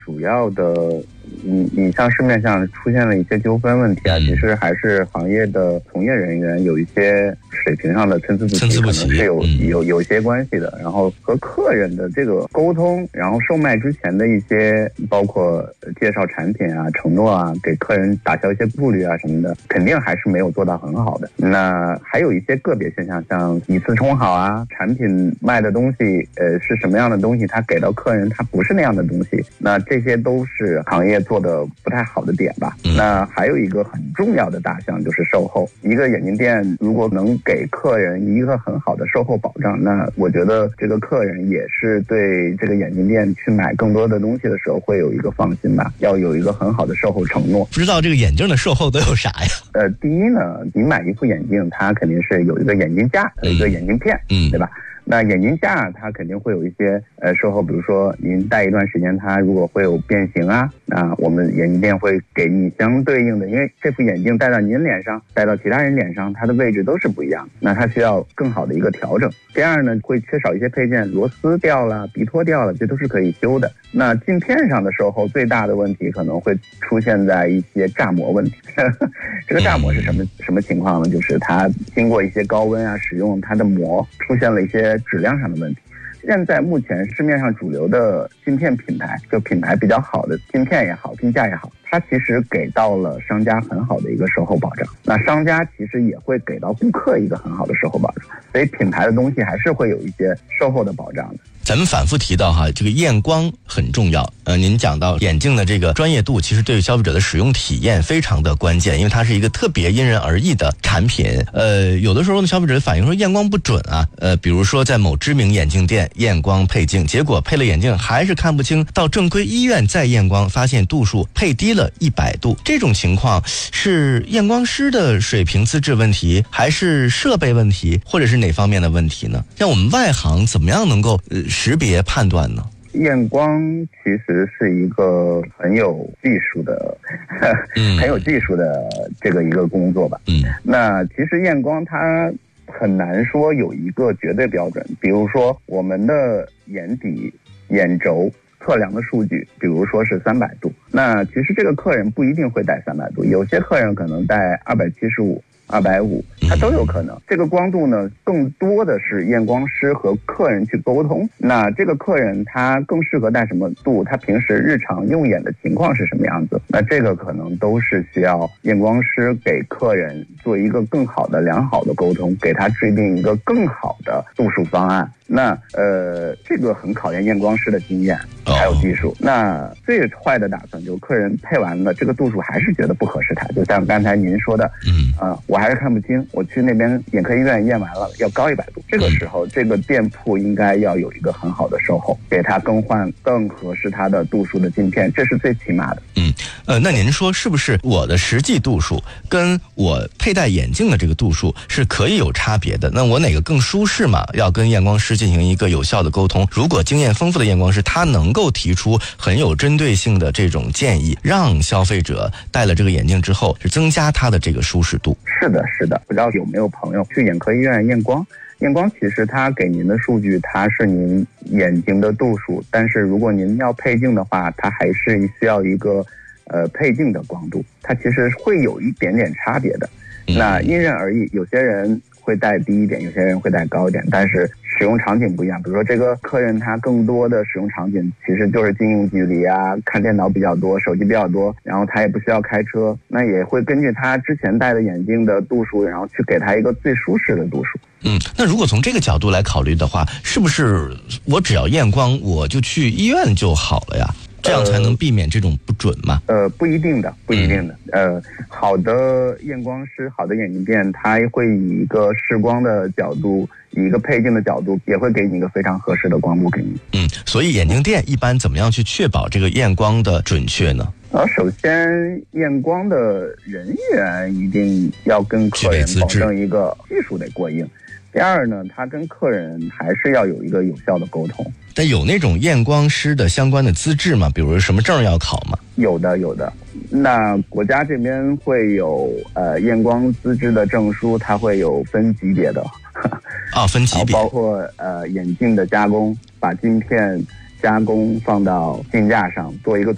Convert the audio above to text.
主要的，你像市面上出现了一些纠纷问题啊，其实还是行业的从业人员有一些水平上的参差不齐，可能是有一些关系的。然后和客人的这个沟通，然后售卖之前的一些包括介绍产品啊、承诺啊，给客人打消一些顾虑啊什么的，肯定还是没有做到很好的。那还有一些个别现象，像以次充好啊，产品卖的东西是什么样的东西，他给到客人他不是那样的东西，那这些都是行业做的不太好的点吧。那还有一个很重要的大项就是售后，一个眼镜店如果能给客人一个很好的售后保障，那我觉得这个客人也是对这个眼镜店去买更多的东西的时候会有一个放心吧，要有一个很好的售后承诺。 不知道这个眼镜的售后都有啥呀？ 第一呢，你买一副眼镜，它肯定是有一个眼镜架，有一个眼镜片，对吧？那眼镜架它肯定会有一些售后，比如说您戴一段时间，它如果会有变形啊，那我们眼镜店会给你相对应的，因为这副眼镜戴到您脸上，戴到其他人脸上，它的位置都是不一样，那它需要更好的一个调整。第二呢，会缺少一些配件，螺丝掉了、鼻托掉了，这都是可以修的。那镜片上的售后最大的问题可能会出现在一些炸膜问题。这个炸膜是什么情况呢？就是它经过一些高温啊使用，它的膜出现了一些质量上的问题。现在目前市面上主流的镜片品牌，就品牌比较好的镜片也好，镜架也好，它其实给到了商家很好的一个售后保障，那商家其实也会给到顾客一个很好的售后保障，所以品牌的东西还是会有一些售后的保障的。 咱们反复提到哈，这个验光很重要。您讲到眼镜的这个专业度，其实对消费者的使用体验非常的关键，因为它是一个特别因人而异的产品。有的时候呢，消费者反映说验光不准啊，比如说在某知名眼镜店验光配镜，结果配了眼镜还是看不清，到正规医院再验光，发现度数配低了100度。这种情况是验光师的水平资质问题，还是设备问题，或者是哪方面的问题呢？像我们外行怎么样能够识别判断呢？ 验光其实是一个很有技术的这个一个工作吧。那其实验光它很难说有一个绝对标准，比如说我们的眼底、眼轴测量的数据，比如说是300度，那其实这个客人不一定会戴300度，有些客人可能戴275、250，它都有可能。这个光度呢，更多的是验光师和客人去沟通。那这个客人他更适合戴什么度？他平时日常用眼的情况是什么样子？那这个可能都是需要验光师给客人做一个更好的、良好的沟通，给他制定一个更好的度数方案。那这个很考验验光师的经验还有技术。那最坏的打算就是客人配完了这个度数还是觉得不合适他，就像刚才您说的，我还是看不清，我去那边眼科医院验完了要高100度，这个时候这个店铺应该要有一个很好的售后，给他更换更合适他的度数的镜片，这是最起码的。 那您说是不是我的实际度数跟我佩戴眼镜的这个度数是可以有差别的？那我哪个更舒适嘛？要跟验光师进行一个有效的沟通。如果经验丰富的验光师他能够提出很有针对性的这种建议，让消费者戴了这个眼镜之后是增加他的这个舒适度。 是的，不知道有没有朋友去眼科医院验光？验光其实它给您的数据，它是您眼睛的度数，但是如果您要配镜的话，它还是需要一个配镜的光度，它其实会有一点点差别的。那因人而异，有些人会戴低一点，有些人会戴高一点，但是使用场景不一样。比如说这个客人他更多的使用场景其实就是近用距离啊，看电脑比较多，手机比较多，然后他也不需要开车，那也会根据他之前戴的眼镜的度数，然后去给他一个最舒适的度数。 那如果从这个角度来考虑的话，是不是我只要验光我就去医院就好了呀？这样才能避免这种不准吗？ 不一定的。好的验光师、好的眼镜店，他会以一个视光的角度，以一个配镜的角度，也会给你一个非常合适的光度给你。 所以眼镜店一般怎么样去确保这个验光的准确呢？ 首先验光的人员一定要跟客人保证一个技术得过硬。第二呢，他跟客人还是要有一个有效的沟通。 但有那种验光师的相关的资质吗？比如什么证要考吗？ 有的。那国家这边会有验光资质的证书，它会有分级别的。 分级别， 包括眼镜的加工，把镜片加工放到镜架上，做一个